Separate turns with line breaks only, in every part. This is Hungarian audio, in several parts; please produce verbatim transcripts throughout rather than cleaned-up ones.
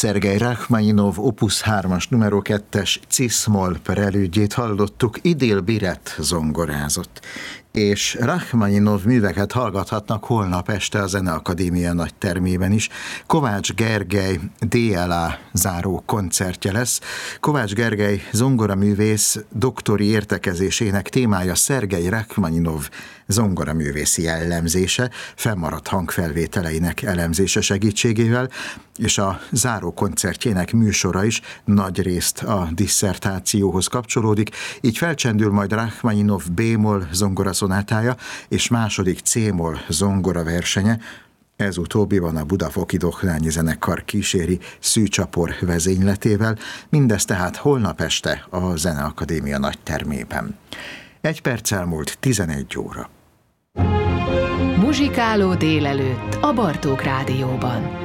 Szergej Rachmaninov opus hármas numero kettes Cis-moll prelüdjét hallottuk, Idil Biret zongorázott. És Rachmaninov műveket hallgathatnak holnap este a Zeneakadémia nagytermében is. Kovács Gergely dé el á záró koncertje lesz. Kovács Gergely zongoraművész doktori értekezésének témája Szergej Rachmaninov zongoraművészi jellemzése, fennmaradt hangfelvételeinek elemzése segítségével, és a záró koncertjének műsora is nagy részt a disszertációhoz kapcsolódik, így felcsendül majd Rachmaninov B-moll zongoraszonátája és második C-moll zongoraversenye. Ez utóbbiban a Budafoki Dohnányi Zenekar kíséri Szűcsapor vezényletével, mindez tehát holnap este a Zeneakadémia nagytermében. Egy perc elmúlt tizenegy óra.
Muzsikáló délelőtt a Bartók Rádióban.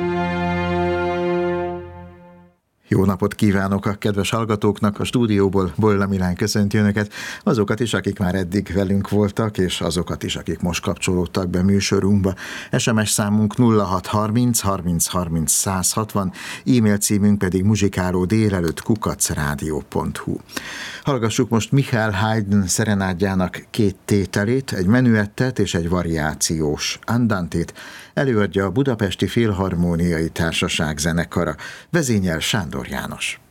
Jó napot kívánok a kedves hallgatóknak, a stúdióból Bolla Milán köszönti önöket, azokat is, akik már eddig velünk voltak, és azokat is, akik most kapcsolódtak be műsorunkba. es em es számunk nulla hat harminc harminc harminc száz hatvan, e-mail címünk pedig muzsikáló délelőtt kukac rádió pont hu. Hallgassuk most Michael Haydn szerenádjának két tételét, egy menüettet és egy variációs andantét. Előadja a Budapesti Filharmóniai Társaság zenekara, vezényel Sándor János.